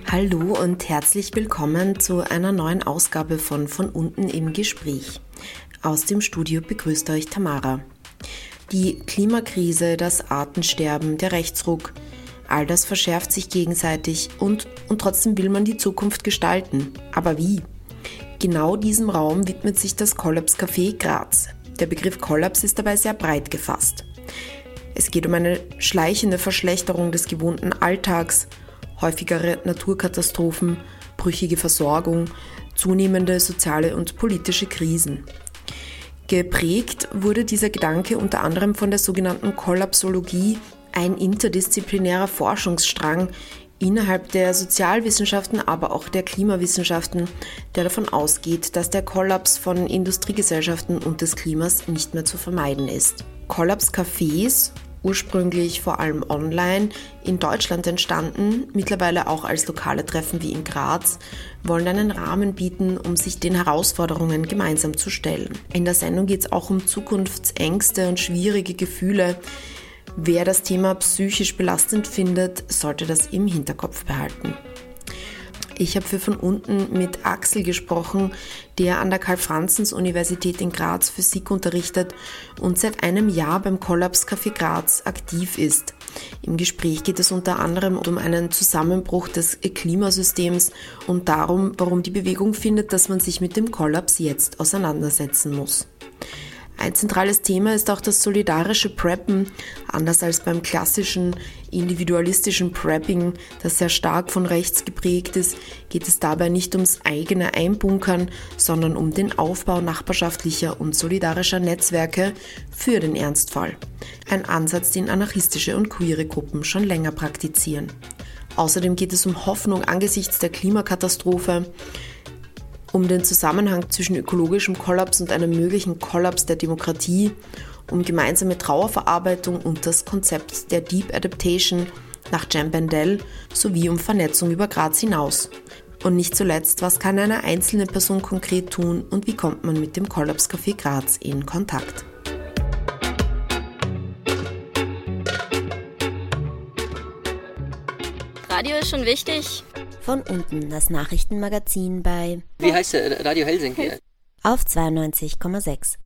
Hallo und herzlich willkommen zu einer neuen Ausgabe von unten im Gespräch. Aus dem Studio begrüßt euch Tamara. Die Klimakrise, das Artensterben, der Rechtsruck, all das verschärft sich gegenseitig und trotzdem will man die Zukunft gestalten. Aber wie? Genau diesem Raum widmet sich das Kollaps Café Graz. Der Begriff Kollaps ist dabei sehr breit gefasst. Es geht um eine schleichende Verschlechterung des gewohnten Alltags, häufigere Naturkatastrophen, brüchige Versorgung, zunehmende soziale und politische Krisen. Geprägt wurde dieser Gedanke unter anderem von der sogenannten Kollapsologie, ein interdisziplinärer Forschungsstrang innerhalb der Sozialwissenschaften, aber auch der Klimawissenschaften, der davon ausgeht, dass der Kollaps von Industriegesellschaften und des Klimas nicht mehr zu vermeiden ist. Kollaps-Cafés, ursprünglich vor allem online, in Deutschland entstanden, mittlerweile auch als lokale Treffen wie in Graz, wollen einen Rahmen bieten, um sich den Herausforderungen gemeinsam zu stellen. In der Sendung geht es auch um Zukunftsängste und schwierige Gefühle. Wer das Thema psychisch belastend findet, sollte das im Hinterkopf behalten. Ich habe für von unten mit Axel gesprochen, der an der Karl-Franzens-Universität in Graz Physik unterrichtet und seit einem Jahr beim Kollaps Café Graz aktiv ist. Im Gespräch geht es unter anderem um einen Zusammenbruch des Klimasystems und darum, warum die Bewegung findet, dass man sich mit dem Kollaps jetzt auseinandersetzen muss. Ein zentrales Thema ist auch das solidarische Preppen. Anders als beim klassischen individualistischen Prepping, das sehr stark von rechts geprägt ist, geht es dabei nicht ums eigene Einbunkern, sondern um den Aufbau nachbarschaftlicher und solidarischer Netzwerke für den Ernstfall. Ein Ansatz, den anarchistische und queere Gruppen schon länger praktizieren. Außerdem geht es um Hoffnung angesichts der Klimakatastrophe, um den Zusammenhang zwischen ökologischem Kollaps und einem möglichen Kollaps der Demokratie, um gemeinsame Trauerverarbeitung und das Konzept der Deep Adaptation nach Jem Bendell sowie um Vernetzung über Graz hinaus. Und nicht zuletzt, was kann eine einzelne Person konkret tun und wie kommt man mit dem Kollaps Café Graz in Kontakt? Radio ist schon wichtig. Von unten, das Nachrichtenmagazin bei... Wie heißt der? Radio Helsinki? Auf 92,6.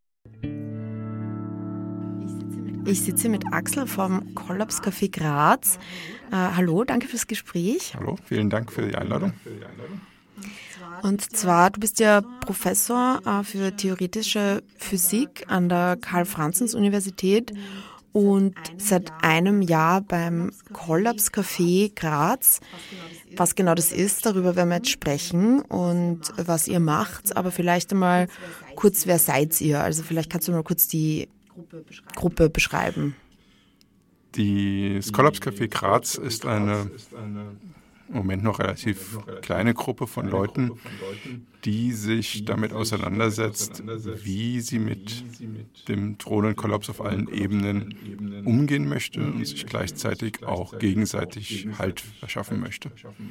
Ich sitze mit Axel vom Kollaps Café Graz. Hallo, danke fürs Gespräch. Hallo, vielen Dank für die Einladung. Und zwar, du bist ja Professor für theoretische Physik an der Karl-Franzens-Universität und seit einem Jahr beim Kollaps Café Graz. Was genau das ist, darüber werden wir jetzt sprechen und was ihr macht. Aber vielleicht einmal kurz, wer seid ihr? Also vielleicht kannst du mal kurz die Gruppe beschreiben. Das Kollaps Café Graz ist eine im Moment noch relativ kleine Gruppe von Leuten, die sich damit auseinandersetzt, wie sie mit dem drohenden Kollaps auf allen Ebenen umgehen möchte und sich gleichzeitig auch gegenseitig Halt verschaffen möchte.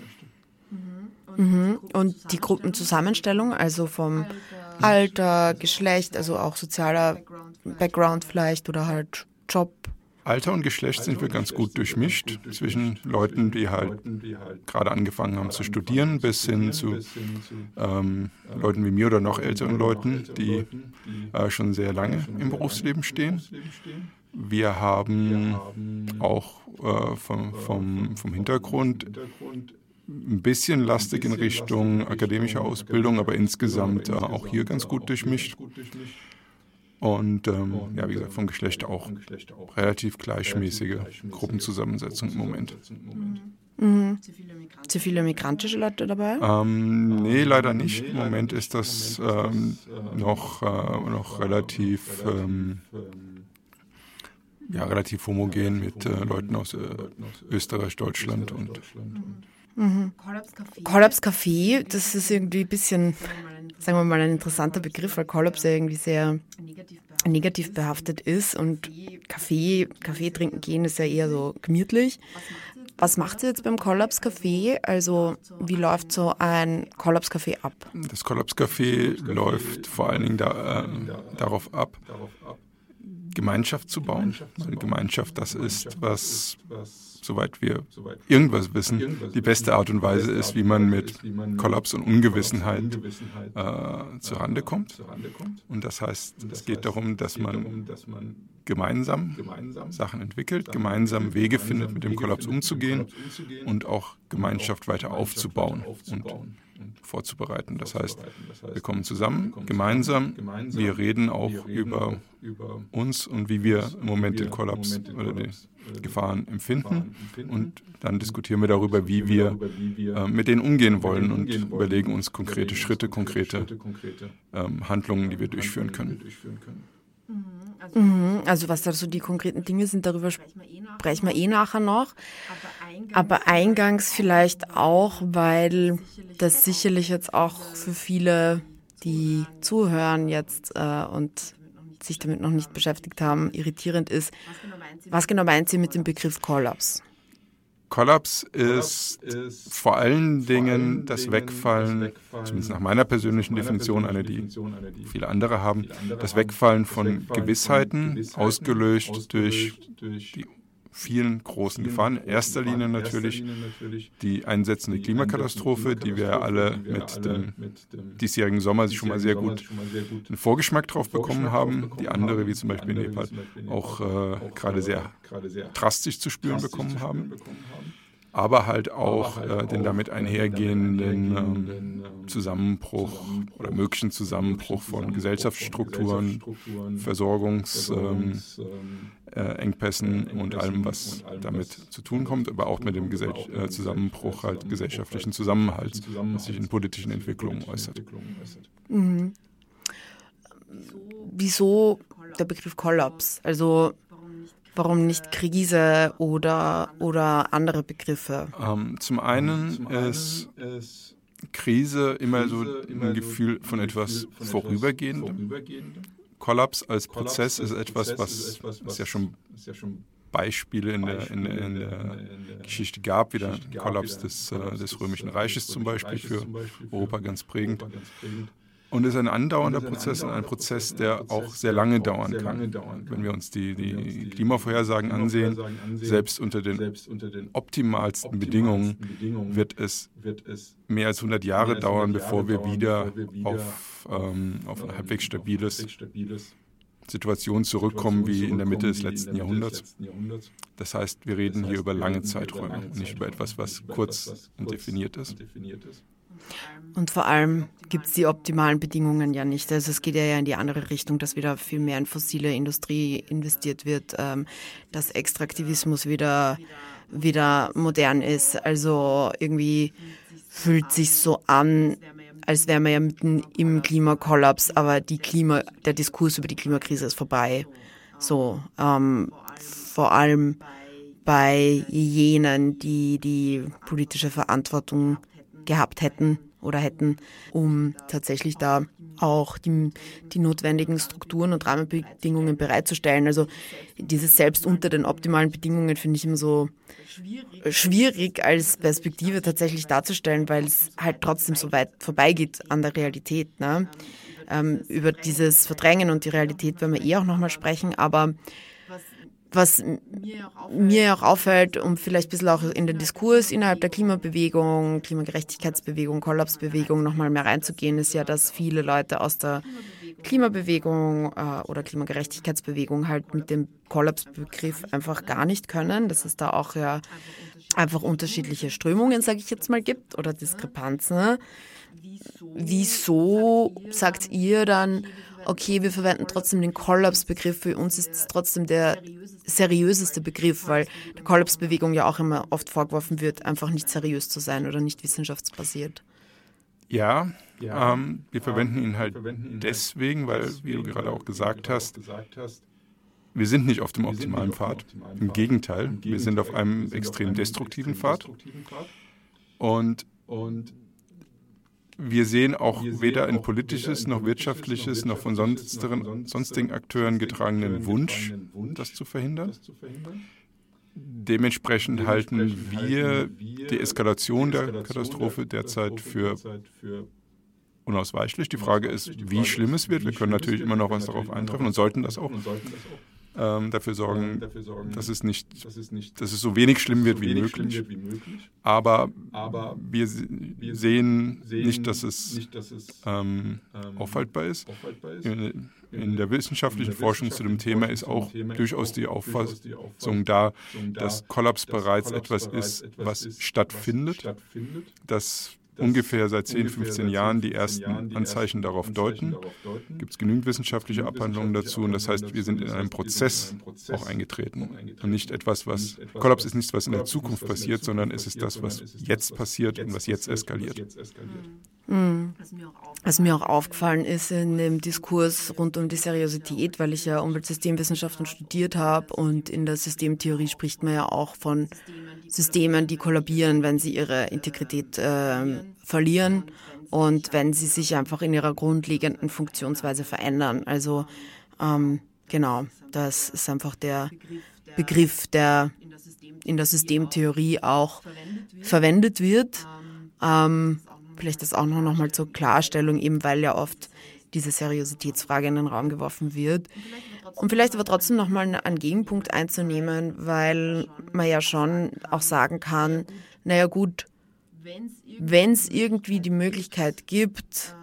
Und die Gruppenzusammenstellung, also vom Alter, Geschlecht, also auch sozialer Background vielleicht oder halt Job? Alter und Geschlecht sind wir ganz gut durchmischt, zwischen Leuten, die halt gerade angefangen haben zu studieren, bis hin zu Leuten wie mir oder noch älteren Leuten, die schon sehr lange im Berufsleben stehen. Wir haben auch vom Hintergrund ein bisschen lastig in Richtung akademische Ausbildung, aber insgesamt auch hier ganz gut durchmischt. Und wie gesagt, vom Geschlecht auch relativ gleichmäßige Gruppenzusammensetzung im Moment. Zu viele migrantische Leute dabei? Nee, leider nicht. Im Moment ist das noch relativ homogen mit Leuten aus Österreich, Deutschland und Kollaps Café, das ist irgendwie ein bisschen, sagen wir mal, ein interessanter Begriff, weil Kollaps ja irgendwie sehr negativ behaftet ist und Kaffee trinken gehen ist ja eher so gemütlich. Was macht ihr jetzt beim Kollaps Café? Also wie läuft so ein Kollaps Café ab? Das Kollaps Café läuft vor allen Dingen darauf ab, Gemeinschaft zu bauen. Eine Gemeinschaft, das ist, was, soweit wir irgendwas wissen, die beste Art und Weise ist, wie man mit Kollaps und Ungewissenheit zurande kommt. Und das heißt, es geht darum, dass man gemeinsam Sachen entwickelt, gemeinsam Wege findet, mit dem Kollaps umzugehen und auch Gemeinschaft weiter aufzubauen und vorzubereiten. Das heißt, wir kommen zusammen, gemeinsam, wir reden auch über uns und wie wir im Moment den Kollaps oder die Gefahren empfinden und dann diskutieren wir darüber, wie wir mit denen umgehen wollen und überlegen uns konkrete Schritte, konkrete Handlungen, die wir durchführen können. Also was da so die konkreten Dinge sind, darüber sprechen wir nachher noch. Aber eingangs vielleicht auch, weil das sicherlich jetzt auch für viele, die zuhören jetzt und sich damit noch nicht beschäftigt haben, irritierend ist. Was genau meint sie mit dem Begriff Kollaps? Kollaps ist vor allen Dingen das Wegfallen, zumindest nach meiner persönlichen Definition, eine, die viele andere haben, das Wegfallen von Gewissheiten, ausgelöst durch die vielen großen Gefahren. In erster Linie natürlich die einsetzende Klimakatastrophe, die wir alle mit dem diesjährigen Sommer schon mal sehr gut einen Vorgeschmack drauf bekommen haben. Die andere, wie zum Beispiel in Nepal, auch gerade sehr drastisch zu spüren bekommen haben. Aber halt auch den damit einhergehenden Zusammenbruch oder möglichen Zusammenbruch von Gesellschaftsstrukturen, Versorgungsengpässen und allem, was damit zu tun kommt, aber auch mit dem Zusammenbruch halt gesellschaftlichen Zusammenhalts, was sich in politischen Entwicklungen äußert. Mhm. Wieso der Begriff Kollaps? Also warum nicht Krise oder andere Begriffe? Zum einen ist Krise immer so ein Gefühl von etwas Vorübergehendem. Kollaps als Prozess ist etwas, was ja schon Beispiele in der Geschichte gab, wie der Kollaps des Römischen Reiches zum Beispiel, für Europa ganz prägend. Und es ist ein andauernder Prozess und ein Prozess, der auch sehr lange dauern kann. Wenn wir uns die Klimavorhersagen ansehen, selbst unter den optimalsten Bedingungen wird es mehr als 100 Jahre dauern, bevor wir wieder auf eine halbwegs stabiles Situation zurückkommen wie in der Mitte des letzten Jahrhunderts. Das heißt, wir reden hier über lange Zeiträume und nicht über etwas, was kurz und definiert ist. Und vor allem gibt es die optimalen Bedingungen ja nicht. Also es geht ja in die andere Richtung, dass wieder viel mehr in fossile Industrie investiert wird, dass Extraktivismus wieder modern ist. Also irgendwie fühlt sich so an, als wären wir ja mitten im Klimakollaps, aber der Diskurs über die Klimakrise ist vorbei. So, vor allem bei jenen, die politische Verantwortung gehabt hätten, um tatsächlich da auch die notwendigen Strukturen und Rahmenbedingungen bereitzustellen. Also dieses selbst unter den optimalen Bedingungen finde ich immer so schwierig als Perspektive tatsächlich darzustellen, weil es halt trotzdem so weit vorbeigeht an der Realität. Ne? Über dieses Verdrängen und die Realität werden wir auch nochmal sprechen, aber was mir auch auffällt, um vielleicht ein bisschen auch in den Diskurs innerhalb der Klimabewegung, Klimagerechtigkeitsbewegung, Kollapsbewegung nochmal mehr reinzugehen, ist ja, dass viele Leute aus der Klimabewegung oder Klimagerechtigkeitsbewegung halt mit dem Kollapsbegriff einfach gar nicht können, dass es da auch ja einfach unterschiedliche Strömungen, sage ich jetzt mal, gibt oder Diskrepanzen. Wieso sagt ihr dann, okay, wir verwenden trotzdem den Kollapsbegriff, für uns ist es trotzdem der seriöseste Begriff, weil der Kollapsbewegung ja auch immer oft vorgeworfen wird, einfach nicht seriös zu sein oder nicht wissenschaftsbasiert. Ja, wir verwenden ihn halt deswegen, weil, wie du gerade auch gesagt hast, wir sind nicht auf dem optimalen Pfad. Im Gegenteil, wir sind auf einem extrem destruktiven Pfad. Und wir sehen auch weder ein politisches, noch wirtschaftliches, noch von sonstigen Akteuren getragenen Wunsch, das zu verhindern. Dementsprechend halten wir die Eskalation der Katastrophe derzeit für unausweichlich. Die Frage ist, wie schlimm es wird. Wir können natürlich immer noch was darauf eintreffen und sollten das auch. dafür sorgen, dass es so wenig schlimm wird wie möglich. Aber wir sehen nicht, dass es aufhaltbar ist. In der wissenschaftlichen Forschung zu dem Thema ist auch durchaus die Auffassung da, dass Kollaps bereits etwas ist, was stattfindet, dass ungefähr seit 10, 15 Jahren die ersten Anzeichen darauf deuten. Gibt es genügend wissenschaftliche Abhandlungen dazu und das heißt, wir sind in einen Prozess auch eingetreten. Und nicht etwas, Kollaps ist nichts, was in der Zukunft passiert, sondern es ist das, was jetzt passiert und was jetzt eskaliert. Was mir auch aufgefallen ist in dem Diskurs rund um die Seriosität, weil ich ja Umweltsystemwissenschaften studiert habe und in der Systemtheorie spricht man ja auch von Systemen, die kollabieren, wenn sie ihre Integrität verlieren und wenn sie sich einfach in ihrer grundlegenden Funktionsweise verändern. Also genau, das ist einfach der Begriff, der in der Systemtheorie auch verwendet wird. Vielleicht das auch noch mal zur Klarstellung, eben weil ja oft diese Seriositätsfrage in den Raum geworfen wird. Und vielleicht aber trotzdem nochmal einen Gegenpunkt einzunehmen, weil man ja schon auch sagen kann, naja gut, wenn es irgendwie die Möglichkeit gibt,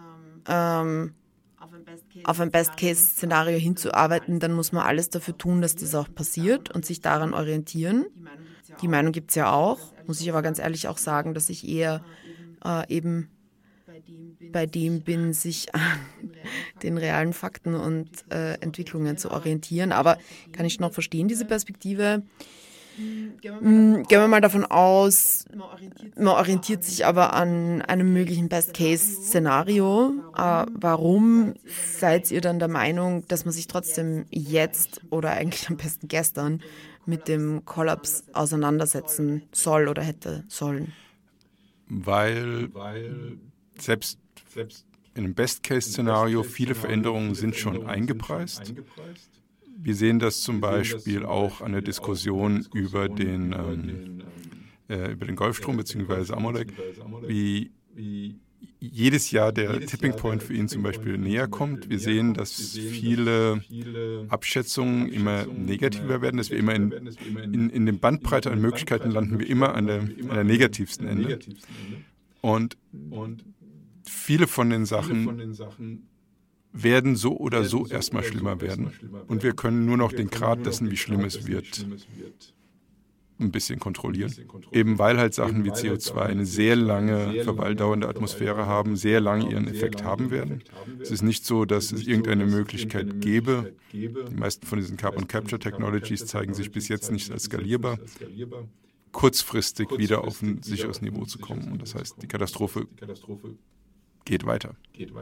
auf ein Best-Case-Szenario hinzuarbeiten, dann muss man alles dafür tun, dass das auch passiert und sich daran orientieren. Die Meinung gibt es ja auch, muss ich aber ganz ehrlich auch sagen, dass ich eher eben bei dem bin, sich an den realen Fakten und Entwicklungen zu orientieren. Aber kann ich noch verstehen, diese Perspektive. Gehen wir mal davon aus, man orientiert sich aber an einem möglichen Best-Case-Szenario. Warum seid ihr dann der Meinung, dass man sich trotzdem jetzt oder eigentlich am besten gestern mit dem Kollaps auseinandersetzen soll oder hätte sollen? Weil selbst in einem Best-Case-Szenario viele Veränderungen sind schon eingepreist. Wir sehen das zum Beispiel auch an der Diskussion über den Golfstrom bzw. Amolec, wie jedes Jahr der Tipping Point für ihn zum Beispiel näher kommt. Wir sehen, dass viele Abschätzungen immer negativer werden, dass wir immer in dem Bandbreite an Möglichkeiten landen, wir immer an der negativsten Ende. Und viele von den Sachen werden so oder so erstmal schlimmer werden. Und wir können nur noch den Grad dessen, wie schlimm es wird, ein bisschen kontrollieren. Eben weil halt Sachen wie CO2 eine sehr lange verweildauernde Atmosphäre haben, sehr lange ihren Effekt haben werden. Es ist nicht so, dass es irgendeine Möglichkeit gäbe. Die meisten von diesen Carbon Capture Technologies zeigen sich bis jetzt nicht als skalierbar, kurzfristig wieder auf ein sicheres Niveau zu kommen. Und das heißt, die Katastrophe geht weiter.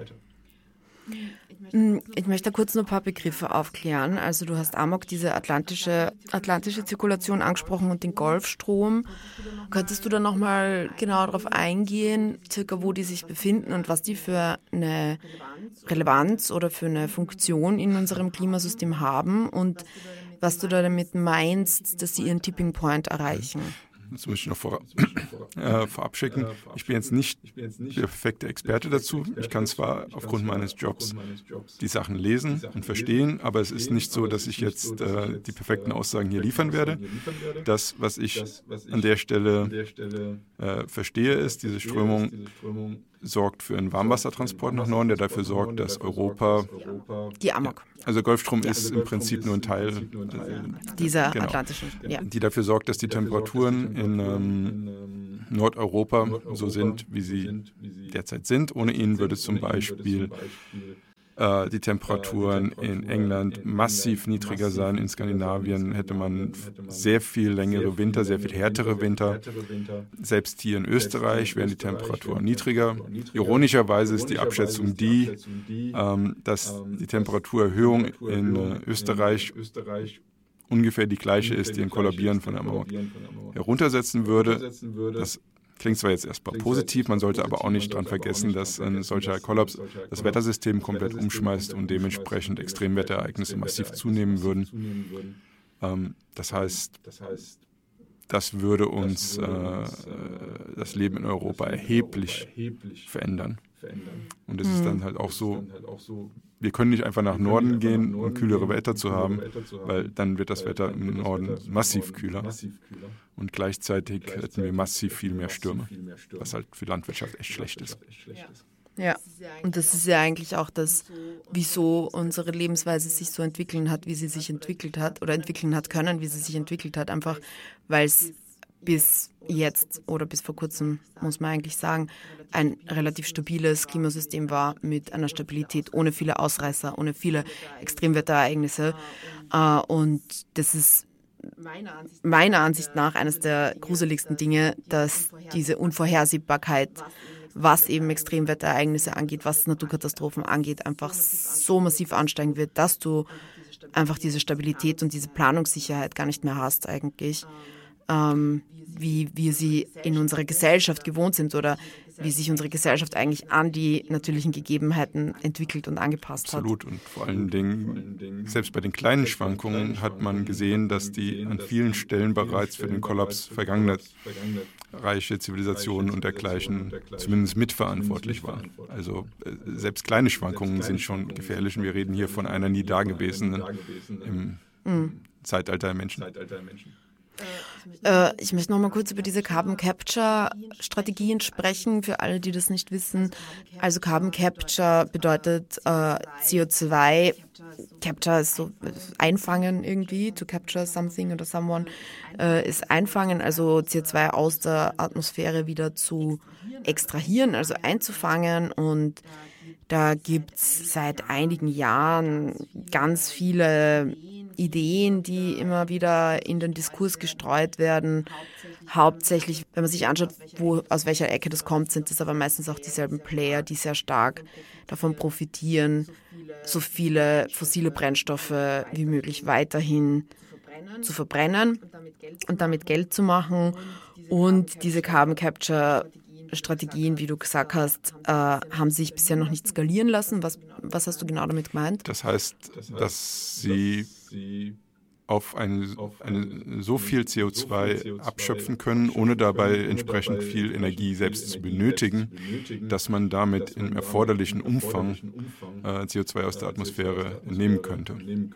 Ich möchte kurz noch ein paar Begriffe aufklären. Also du hast Amok, diese atlantische Zirkulation angesprochen und den Golfstrom. Könntest du da nochmal genau darauf eingehen, circa wo die sich befinden und was die für eine Relevanz oder für eine Funktion in unserem Klimasystem haben und was du da damit meinst, dass sie ihren Tipping Point erreichen? Das muss ich noch vorab schicken. Ich bin jetzt nicht der perfekte Experte dazu. Ich kann zwar aufgrund meines Jobs die Sachen lesen und verstehen, aber es ist nicht so, dass ich jetzt die perfekten Aussagen hier liefern werde. Das, was ich an der Stelle verstehe, ist, diese Strömung sorgt für einen Warmwassertransport nach Norden, der dafür sorgt, dass Europa... Die Amok. Also Golfstrom ist im Prinzip nur ein Teil dieser atlantischen. Ja. Die dafür sorgt, dass die Temperaturen in Nordeuropa so sind, wie sie derzeit sind. Ohne ihn würde zum Beispiel die Temperaturen in England massiv niedriger sein. In Skandinavien hätte man sehr viel längere Winter, sehr viel härtere Winter. Selbst hier in Österreich wären die Temperaturen niedriger. Ironischerweise ist die Abschätzung dass die Temperaturerhöhung in Österreich ungefähr die gleiche ist, die ein Kollabieren von Amok heruntersetzen würde. Das klingt zwar jetzt erstmal positiv, man sollte aber auch nicht daran vergessen, dass ein solcher Kollaps das Wettersystem komplett umschmeißt und dementsprechend Extremwetterereignisse massiv zunehmen würden. Das heißt, das würde uns das Leben in Europa erheblich verändern. Und es ist dann halt auch so, wir können nicht einfach nach Norden gehen, um kühlere Wetter zu haben, weil dann wird das Wetter im Norden massiv kühler. Und gleichzeitig hätten wir massiv viel mehr Stürme, was halt für Landwirtschaft echt schlecht ist. Ja, und das ist ja eigentlich auch das, wieso unsere Lebensweise sich so entwickeln hat, wie sie sich entwickelt hat oder entwickeln hat können, wie sie sich entwickelt hat, einfach weil es bis jetzt oder bis vor kurzem, muss man eigentlich sagen, ein relativ stabiles Klimasystem war mit einer Stabilität ohne viele Ausreißer, ohne viele Extremwetterereignisse. Und das ist meiner Ansicht nach eines der gruseligsten Dinge, dass diese Unvorhersehbarkeit, was eben Extremwetterereignisse angeht, was Naturkatastrophen angeht, einfach so massiv ansteigen wird, dass du einfach diese Stabilität und diese Planungssicherheit gar nicht mehr hast eigentlich. Wie wir sie in unserer Gesellschaft gewohnt sind oder wie sich unsere Gesellschaft eigentlich an die natürlichen Gegebenheiten entwickelt und angepasst hat. Absolut. Und vor allen Dingen, selbst bei den kleinen Schwankungen hat man gesehen, dass die an vielen Stellen bereits für den Kollaps vergangener reiche Zivilisationen und dergleichen zumindest mitverantwortlich waren. Also selbst kleine Schwankungen sind schon gefährlich und wir reden hier von einer nie dagewesenen im Zeitalter der Menschen. Ich möchte noch mal kurz über diese Carbon Capture Strategien sprechen, für alle, die das nicht wissen. Also Carbon Capture bedeutet CO2, Capture ist so einfangen irgendwie, to capture something oder someone ist einfangen, also CO2 aus der Atmosphäre wieder zu extrahieren, also einzufangen. Und da gibt es seit einigen Jahren ganz viele Ideen, die immer wieder in den Diskurs gestreut werden. Hauptsächlich, wenn man sich anschaut, aus welcher Ecke das kommt, sind es aber meistens auch dieselben Player, die sehr stark davon profitieren, so viele fossile Brennstoffe wie möglich weiterhin zu verbrennen und damit Geld zu machen. Und diese Carbon Capture Strategien, wie du gesagt hast, haben sich bisher noch nicht skalieren lassen. Was hast du genau damit gemeint? Das heißt, dass sie auf so viel CO2 abschöpfen können, ohne dabei entsprechend viel Energie selbst zu benötigen, dass man damit im erforderlichen Umfang CO2 aus der Atmosphäre entnehmen könnte.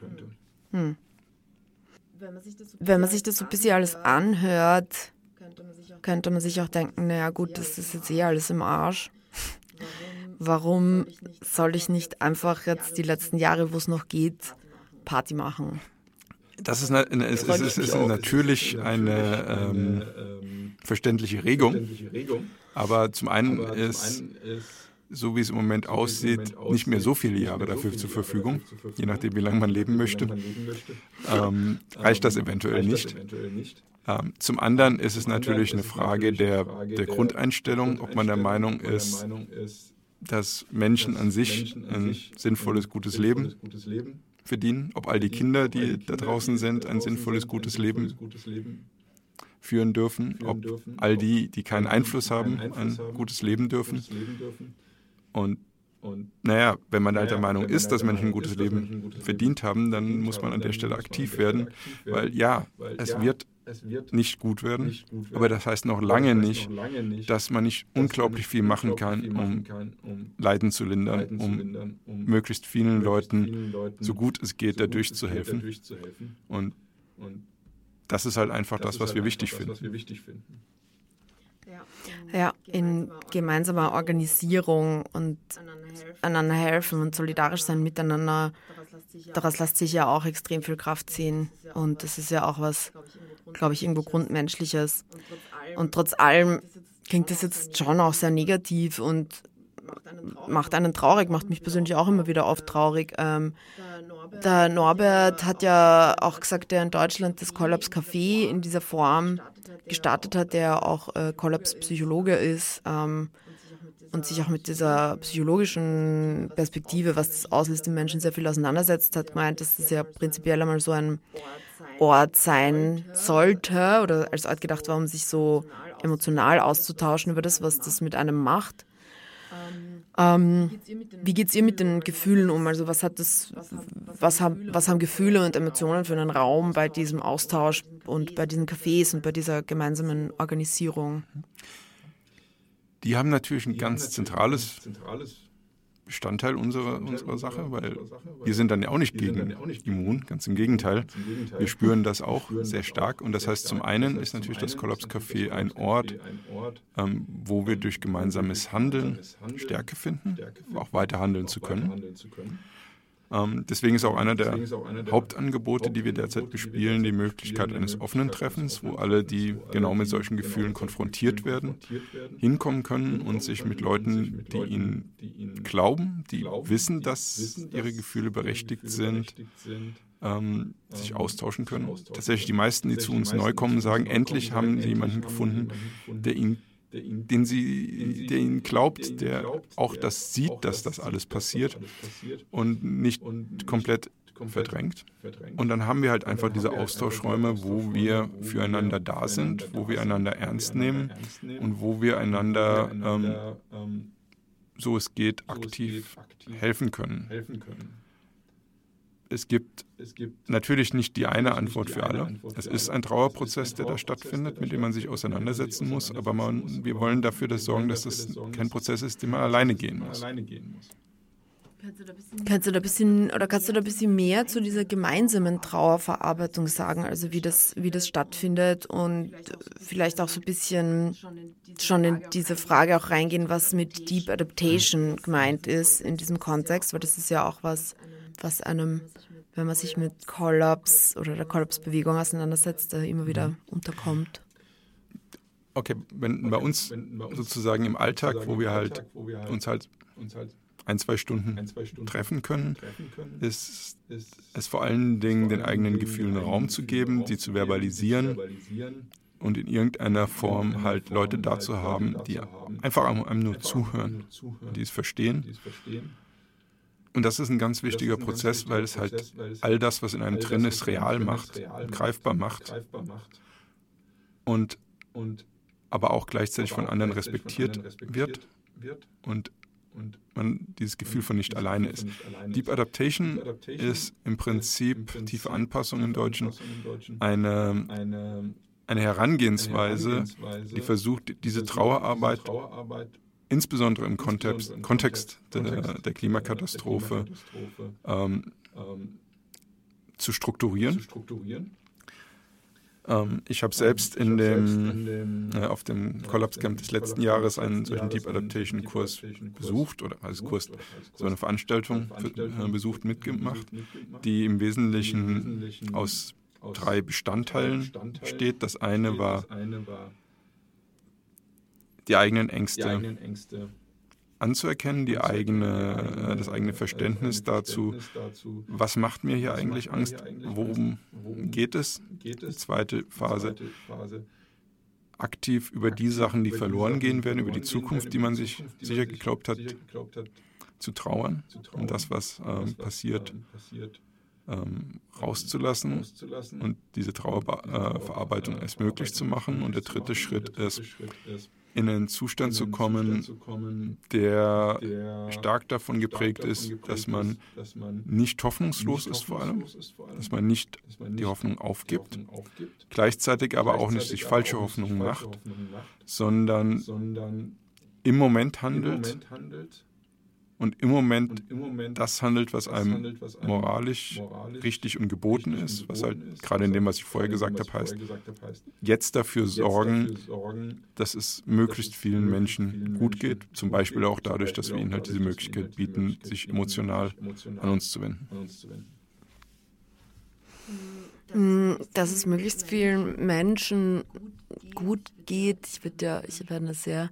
Wenn man sich das so ein bisschen alles anhört, könnte man sich auch denken, naja gut, das ist jetzt alles im Arsch. Warum soll ich nicht einfach jetzt die letzten Jahre, wo es noch geht, Party machen? Das ist natürlich eine verständliche Regung, aber zum einen ist, so wie es im Moment aussieht, nicht mehr so viele Jahre dafür zur Verfügung, je nachdem, wie lange man leben möchte, reicht das eventuell nicht. Zum anderen ist es natürlich eine Frage der Grundeinstellung, ob man der Meinung ist, dass Menschen an sich ein sinnvolles, gutes Leben verdienen, ob all die Kinder, die da draußen sind, ein sinnvolles, gutes Leben führen dürfen, ob all die keinen Einfluss haben, ein gutes Leben dürfen. Und naja, wenn man halt der Meinung ist, dass Menschen ein gutes Leben verdient haben, dann muss man an der Stelle aktiv werden, weil ja, es wird nicht gut werden, aber das heißt noch lange nicht, dass man nicht unglaublich viel machen kann, um Leiden zu lindern, um möglichst vielen Leuten, so gut es geht, dadurch zu helfen. Und das ist halt einfach das, was wir wichtig finden. Ja, in gemeinsamer Organisierung und einander helfen und solidarisch sein miteinander, daraus lässt sich ja auch extrem viel Kraft ziehen. Und das ist ja auch was, glaube ich, irgendwo Grundmenschliches. Und trotz allem klingt das jetzt schon auch sehr negativ und macht einen traurig, macht mich persönlich auch immer wieder oft traurig. Der Norbert hat ja auch gesagt, der in Deutschland das Kollaps Café in dieser Form gestartet hat, der auch Kollapspsychologe ist und sich auch mit dieser psychologischen Perspektive, was das auslöst, den Menschen sehr viel auseinandersetzt, hat gemeint, dass das ja prinzipiell einmal so ein Ort sein sollte oder als Ort gedacht war, um sich so emotional auszutauschen über das, was das mit einem macht. Wie geht's ihr mit den Gefühlen um? Also was haben Gefühle und Emotionen für einen Raum bei diesem Austausch und bei diesen Cafés und bei dieser gemeinsamen Organisierung? Die haben natürlich ein ganz zentrales Bestandteil unserer Sache, weil wir sind dann ja auch nicht gegen immun, ganz im Gegenteil. Wir spüren das auch sehr stark und das heißt, zum einen ist natürlich das Kollapscafé ein Ort, wo wir durch gemeinsames Handeln Stärke finden, auch weiter handeln zu können. Deswegen ist auch einer der Hauptangebote, die wir derzeit bespielen, die Möglichkeit eines offenen Treffens, wo alle, die genau mit solchen Gefühlen konfrontiert werden, hinkommen können und sich mit Leuten, die ihnen glauben, die wissen, dass ihre Gefühle berechtigt sind, sich austauschen können. Tatsächlich die meisten, die zu uns neu kommen, sagen, endlich haben sie jemanden gefunden, der ihnen glaubt, der auch das sieht, dass das alles passiert und nicht komplett verdrängt. Und dann haben wir halt einfach diese Austauschräume, wo wir füreinander da sind, wo wir einander ernst nehmen und wo wir einander, so es geht, aktiv helfen können. Es gibt natürlich nicht die eine Antwort für alle. Es ist ein Trauerprozess, der da stattfindet, mit dem man sich auseinandersetzen muss, aber wir wollen dafür sorgen, dass das kein Prozess ist, den man alleine gehen muss. Kannst du da ein bisschen mehr zu dieser gemeinsamen Trauerverarbeitung sagen, also wie das stattfindet und vielleicht auch so ein bisschen schon in diese Frage auch reingehen, was mit Deep Adaptation gemeint ist in diesem Kontext, weil das ist ja auch was einem, wenn man sich mit Kollaps oder der Kollapsbewegung auseinandersetzt, immer wieder unterkommt. Okay, wenn bei uns sozusagen im Alltag, wo wir uns 1-2 Stunden treffen können, ist es vor allen Dingen den eigenen Gefühlen Raum zu geben, die zu verbalisieren und in irgendeiner Form halt Leute da zu haben, die einfach einem nur zuhören, die es verstehen. Und das ist ein ganz wichtiger Prozess, weil es halt all das, was in einem drin ist, real macht, greifbar macht und aber auch gleichzeitig von anderen respektiert wird und man dieses Gefühl von nicht alleine ist. Deep Adaptation ist im Prinzip, tiefe Anpassung im Deutschen, eine Herangehensweise, die versucht, diese Trauerarbeit insbesondere im Kontext der Klimakatastrophe zu strukturieren. Ich habe selbst auf dem Kollapscamp des letzten Jahres einen solchen Deep Adaptation Kurs besucht, oder als Kurs, so eine Veranstaltung besucht, mitgemacht, die im Wesentlichen aus 3 Bestandteilen besteht. Das eine war die eigenen Ängste anzuerkennen, das eigene Verständnis dazu, was macht mir hier eigentlich Angst, worum geht es? Die zweite Phase, aktiv über die Sachen, die verloren gehen werden, über die Zukunft, die man sich sicher geglaubt hat, zu trauern und das, was passiert, rauszulassen und diese Trauerverarbeitung erst möglich zu machen. Und der dritte Schritt ist, in einen Zustand zu kommen, der stark davon geprägt ist, dass man nicht hoffnungslos ist vor allem, dass man nicht die Hoffnung aufgibt, gleichzeitig aber auch nicht sich falsche Hoffnungen macht, sondern im Moment handelt und im Moment das handelt, was einem moralisch richtig und geboten ist, was halt gerade in dem, was ich vorher gesagt habe, heißt, jetzt dafür sorgen, dass es möglichst vielen Menschen gut geht, zum Beispiel auch dadurch, dass wir ihnen halt diese Möglichkeit bieten, sich emotional an uns zu wenden. Dass es möglichst vielen Menschen gut geht, ich habe eine sehr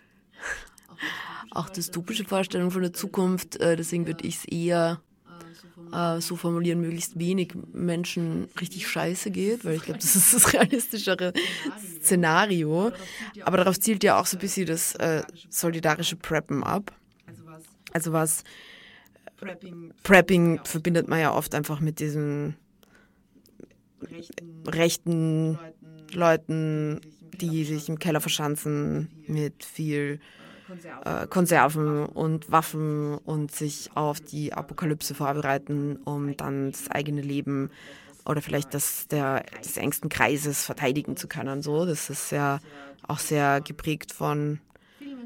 auch dystopische Vorstellung von der Zukunft, deswegen würde ich es eher so formulieren, möglichst wenig Menschen richtig scheiße geht, weil ich glaube, das ist das realistischere Szenario. Aber darauf zielt ja auch so ein bisschen das solidarische Preppen ab. Also was Prepping verbindet man ja oft einfach mit diesen rechten Leuten, die sich im Keller verschanzen mit viel Konserven und Waffen und sich auf die Apokalypse vorbereiten, um dann das eigene Leben oder vielleicht des engsten Kreises verteidigen zu können. So, das ist ja auch sehr geprägt von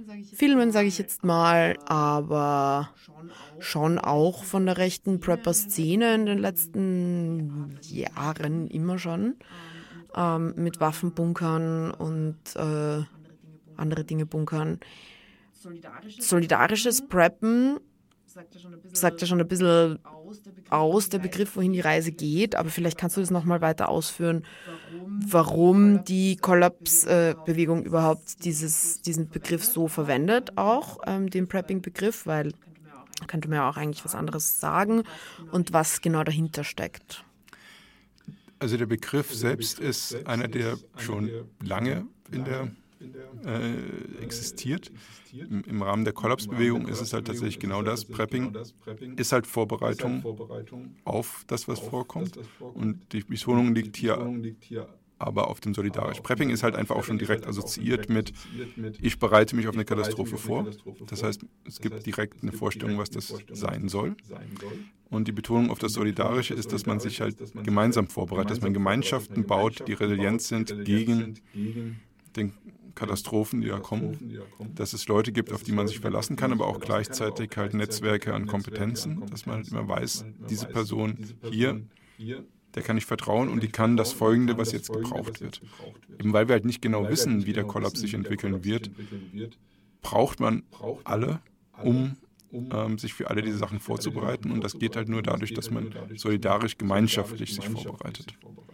Filmen, sage ich jetzt mal, aber schon auch von der rechten Prepper-Szene in den letzten Jahren immer schon, mit Waffenbunkern und andere Dinge bunkern. Solidarisches Preppen sagt ja schon ein bisschen aus, der Begriff, wohin die Reise geht, aber vielleicht kannst du das nochmal weiter ausführen, warum die Kollapsbewegung überhaupt diesen Begriff so verwendet, auch den Prepping-Begriff, weil da könnte man ja auch eigentlich was anderes sagen und was genau dahinter steckt. Also der Begriff selbst ist einer, der schon lange in der existiert. Im Rahmen der Kollapsbewegung ist es halt tatsächlich genau das. Prepping ist halt Vorbereitung auf das, was vorkommt. Und die Betonung liegt hier aber auf dem solidarisch. Prepping ist halt einfach auch schon direkt assoziiert mit, ich bereite mich auf eine Katastrophe vor. Das heißt, es gibt direkt eine Vorstellung, was das sein soll. Und die Betonung auf das Solidarische ist, dass man sich halt gemeinsam vorbereitet, dass man Gemeinschaften baut, die resilient sind gegen den Katastrophen, die da kommen, dass es Leute gibt, auf die man sich verlassen kann, aber auch gleichzeitig halt Netzwerke an Kompetenzen, dass man halt immer weiß, diese Person hier, der kann ich vertrauen und die kann das Folgende, was jetzt gebraucht wird. Eben weil wir halt nicht genau wissen, wie der Kollaps sich entwickeln wird, braucht man alle, um sich für alle diese Sachen vorzubereiten und das geht halt nur dadurch, dass man solidarisch, gemeinschaftlich sich vorbereitet.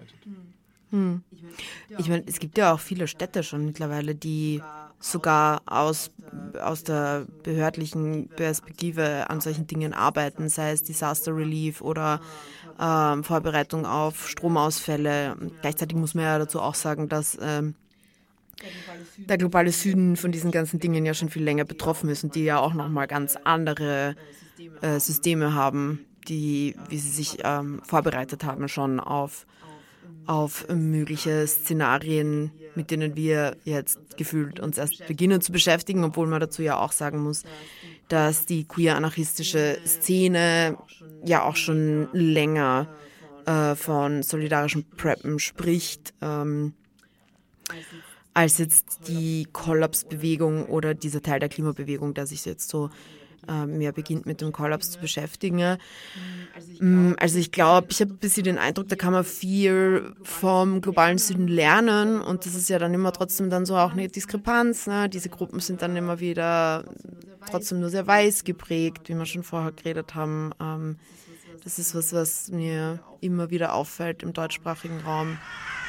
Ich meine, es gibt ja auch viele Städte schon mittlerweile, die sogar aus der behördlichen Perspektive an solchen Dingen arbeiten, sei es Disaster Relief oder Vorbereitung auf Stromausfälle. Gleichzeitig muss man ja dazu auch sagen, dass der globale Süden von diesen ganzen Dingen ja schon viel länger betroffen ist und die ja auch nochmal ganz andere Systeme haben, wie sie sich vorbereitet haben schon auf mögliche Szenarien, mit denen wir jetzt gefühlt uns erst beginnen zu beschäftigen, obwohl man dazu ja auch sagen muss, dass die queer-anarchistische Szene ja auch schon länger von solidarischem Preppen spricht, als jetzt die Kollapsbewegung oder dieser Teil der Klimabewegung, der sich jetzt so mehr beginnt mit dem Kollaps zu beschäftigen. Also ich glaube, ich habe ein bisschen den Eindruck, da kann man viel vom globalen Süden lernen und das ist ja dann immer trotzdem dann so auch eine Diskrepanz. Ne? Diese Gruppen sind dann immer wieder trotzdem nur sehr weiß geprägt, wie wir schon vorher geredet haben. Das ist was mir immer wieder auffällt im deutschsprachigen Raum.